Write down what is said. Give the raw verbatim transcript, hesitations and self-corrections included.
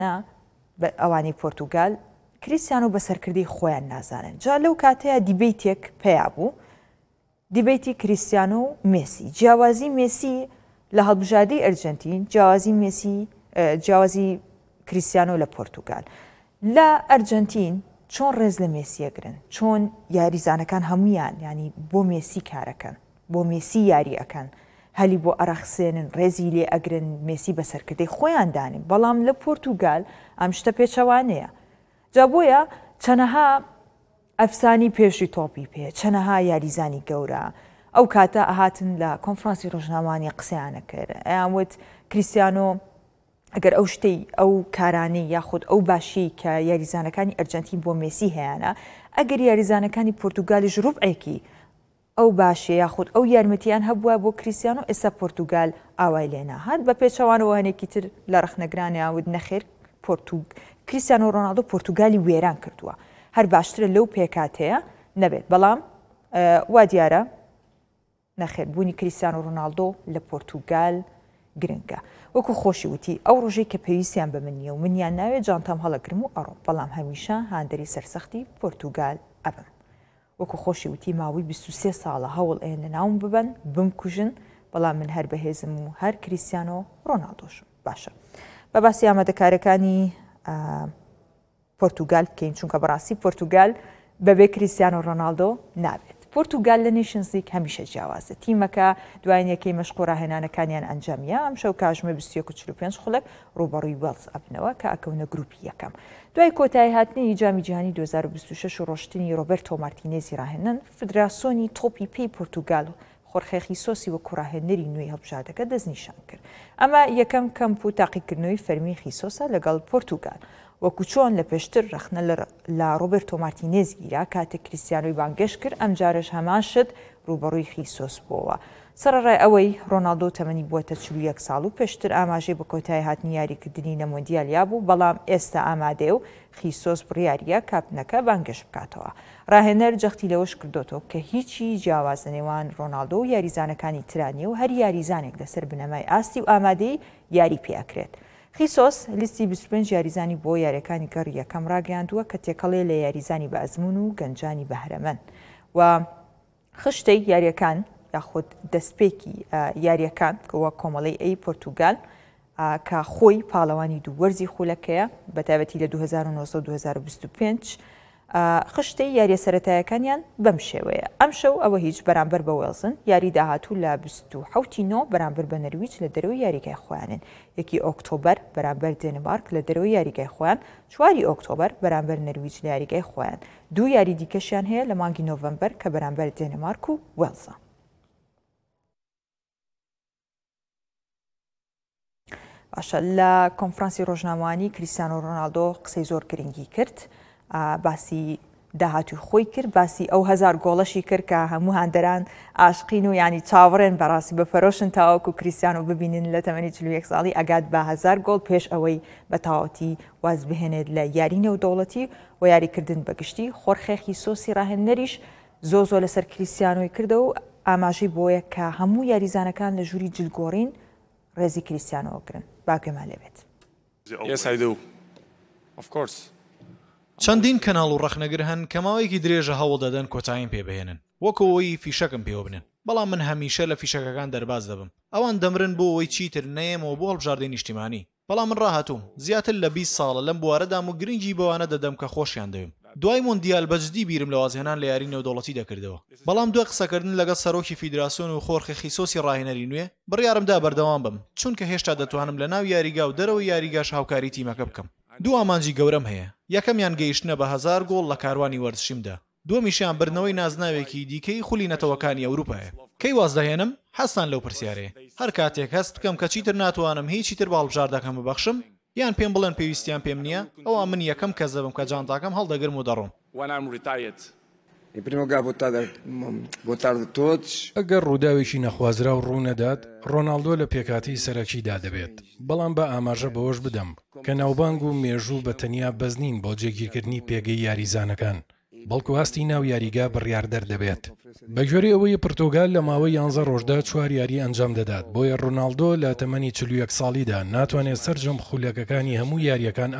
ئەوانی پۆرتوگال کریستیانۆ بەسەرکردی خۆیان نازانن. جا لەو کاتەیە دیبیتێک پێیا بوو، دیبیتی کریستیانۆ و مێسی، جیاوازی مێسی لە هەڵبژاردەی ئەرجەنتین، جیاوازی مێسی جیاوازی کریستیانۆ لە پۆرتوگال. لە ئەرجەنتین چۆن ڕێز لە مێسیەگرن، چۆن یاریزانەکان هەمویان ینی بۆ مێسی کارەکەن، بۆ مێسی یاری ئەەکەن، هەلی بۆ ئەرەخسێنن، ڕێزی لێ ئەگرن، مێسی بەسەرکردەی خۆیان دانین. بەڵام لە پۆرتوگال ئەم شتە پێچەوانەیە. جا بۆیە چەنەها ئەفسانی پێشی تۆپی پێ، چەنەها یاریزانی گەورە ئەو کاتە ئەهاتن لە کۆنفرانسی ڕۆژنامانی قسەیانە کرد. ئەیانوت کریستیانۆ ئەگەر ئەو شتەی ئەو کارانەی یاخود ئەو باشی کە یاریزانەکانی ئەرجەنتین بۆ مێسی هەیەە، ئەگەر یاریزانەکانی پۆرتوگالیش ڕوبعێکی ئەو باشێ یاخود ئەو یارمەتیان هەبووە بۆ کریستیانۆ، ئێستا پۆرتوگال ئاوای لێ ناهات. بە پێچەوانەوە هەنێکی تر لە ڕخنەگرانیاود نەخێر کریستیانۆ ڕۆناڵدۆ پۆرتوگالی وێران کردووە، هەر باشترە لەو پێکاتەیە نەبێت. بەڵام وا دیارە نەخێر بوونی کریستیانۆ ڕۆناڵدۆ لە پۆرتوگال گرنگە. وەکو خۆشی وتی ئەو ڕۆژەی کە پێویستیان بە من نییە و منیان ناوێت جانتام هەڵەگرم و ئەڕۆ، بەڵام هەمیشە هاندەری سەرسەختی پۆرتوگال ئەبم. وەکو خۆشی وتی ماوەی بیست و سێ ساڵە هەوڵ ئێن لە ناوم ببن بمکوژن، بەڵام من هەر بەهێزم و هەر کریستیانۆ ڕۆناڵدۆشم. باشە بە باسی ئامادەکارەکانی پۆرتوگال بکەین، چونکە بەڕاستی پۆرتوگال بەبێ کریستیانۆ ڕۆناڵدۆ نابێت. پۆرتوگال لە نیشنز لیگ هەمیشە جیاوازە، تیمەکە دوایین یەکەی مەشق ڕاهێنانەکانیان ئەنجامیە. ئەم شەو کاتژمێ بیست و یەک و چل و پێنج خولەک ڕوبەڕووی وێڵز ئەبنەوە کە ئەکەونە گروپی یەکەم. دوای کۆتایی هاتنی جامی جیهانی دوو هەزار و بیست و شەش و ڕۆشتنی ڕۆبێرتۆ مارتینێزی ڕاهێنن، فدراسیۆنی تۆپی پێی پۆرتوگال خۆرخێ خیسۆسی وەکو ڕاهێنەری نوێی هەڵبژاردەکە دەستنیشان کرد. ئەمە یەکەم کەمپ و تاقیکردنەوەی فەرمی خیسۆسە لەگەڵ پۆرتوگال، وەکو چۆن لە پێشتر رەخنە لە ڕۆبێرتۆ مارتینێز گیرا کاتێک کریستیانۆی بانگەشت کرد، ئەم جارش هەمان شت ڕوبەڕووی خیسۆس بووەوە. سەرەڕای ئەوەی ڕۆناڵدۆ تەمەنی بووەتە چل و یەک ساڵ و پێشتر ئاماژەی بە کۆتایی هاتنی یاریکردنی لە مۆندیالیا بوو، بەڵام ئێستا ئامادێ و خیسۆس بڕیاریە کاپنەکە بانگەشت بکاتەوە. ڕاهێنەر جەختی لەوەش کردوتەوە کە هیچی جیاواز نێوان ڕۆناڵدۆ و یاریزانەکانی ترانیە و هەر یاریزانێک لەسەر بنەمای ئاستی و ئامادەی یاری پێکرێت. خیسۆس لیستی بیست و پێنج یاریزانی بۆ یاریەکانی گەڕی یەکەم ڕاگەیاندووە کە تێکەڵێ لە یاریزانی بە ئەزمون و گەنجانی بەهرەمەند و خشتەی یاریەکان یاخود دەستپێکی یاریەکان کەوە کۆمەڵی ئەی پۆرتوگال کە خۆی پاڵەوانی دوو وەرزی خولەکەیە بەتایبەتی لە دوو هەزار و نۆزدە و دوو هەزار و بیست و پێنج خشتەی یاریە سەرەتایەکانیان بەم شێوەیە. ئەم شەو ئەوە هیچ بەرامبەر بە وێڵزن، یاری داهاتوو لە بیست و حەوتی نۆ بەرامبەر بە نەرویج لە دەرەوەی یاریگای خۆیانن، یەکی ئۆکتۆبەر بەرامبەر دێنمارک لە دەرەوەی یاریگای خۆیان، چواری ئۆکتۆبەر بەرامبەر نەرویج لە یاریگای خۆیان. دوو یاری دیکەشیان هەیە لە مانگی نۆڤەمبەر کە بەرامبەر دێنمارک و وێڵزە. باشە لە کۆنفرانسی ڕۆژنامەوانی کریستیانۆ ڕۆناڵدۆ قسەی زۆر گرنگی کرد، باسی داهاتوی خۆی کرد، باسی ئەو هەزار گۆڵەشی کرد کە هەموو هاندەران عاشقین و ینی چاوەڕێن بەڕاستی بەفەرۆشن تاوەکو کریستیانۆ ببینن لە تەمەنی چل و یەک ساڵی ئەگات بە هەزار گۆڵ پێش ئەوەی بە تاوەتی واز بهێنێت لە یاری نێودەوڵەتی و یاریکردن بەگشتی. خۆرخێ خیسۆسی ڕاهێنەریش زۆ زۆر لەسەر کریستیانۆی کردەوە و ئاماژەی بۆیە کە هەموو یاریزانەکان لە ژووری جلگۆڕین ڕێزی کریستیانۆ گرن. باگوێمان لێبێت. چەندین کەناڵ و ڕەخنەگر هەن کە ماوەیەکی درێژە هەوڵ دەدەن کۆتاییم پێبهێنن، وەکو ئەوەی فیشەکەم پێوە بنێن، بەڵام من هەمیشە لە فیشەکەکان دەرباز دەبم. ئەوان دەمرن بۆ ئەوەی چیتر نەیەمەوە بۆ هەڵبژاردەی نیشتیمانی، بەڵام من ڕاهاتووم زیاتر لە بیست ساڵە لەم بوارەدام و گرنگی بەوانە دەدەم کە خۆشیان دەوێم. دوای مۆندیال بەجددی بیرم لە وازهێنان لە یاری نێودەوڵەتی دەکردەوە، بەڵام دوای قسەکردن لەگەڵ سەرۆکی فیدراسیۆن و خۆرخێ خیسۆسی ڕاهێنەری نوێ بڕیارمدا بەردەوام بم، چونکە هێشتا دەتوانم لە ناو یاریگا و دەرەوە یاریگاش هاوکاری تیمەکە بکەم. دوو ئامانجی گەورەم هەیە، یەکەمیان گەیشتنە بە هەزار گۆڵ لە کاروانی وەرزشیمدا، دووەمیشیان بردنەوەی نازناوێکی دیکەی خولینەتەوەکانی ئەوروپایە. کەی واز دەهێنم حەستان لەو پرسیارەیە، هەر کاتێک هەست بکەم کە چیتر ناتوانم هیچی تر باڵبژاردەکەم ببەخشم یان پێم بڵێن پێویستیان پێم نییە، ئەوە من یەکەم کەس دەبم کە جانتاکەم هەڵدەگرم و دەڕۆم. ئەگەر ڕووداوێکی نەخوازرا و ڕوونەدات، ڕۆناڵدۆ لە پێکاتی سەرەکیدا دەبێت، بەڵام بە ئاماژە بەوەش بدەم کە ناوبانگ و مێژوو بە تەنیا بەزنین بۆ جێگیرکردنی پێگەی یاریزانەکان. بەڵکو هەستی ناو یاریگا بڕیار دەردەبێت بە گوێرەی ئەوەی پرتۆگال لە ماوەی یانزە ڕۆژدا چوار یاری ئەنجام دەدات بۆیە ڕۆناڵدۆ لە تەمەنی چلو یەک ساڵیدا ناتوانێت سەرجەم خولەکەکانی هەموو یاریەکان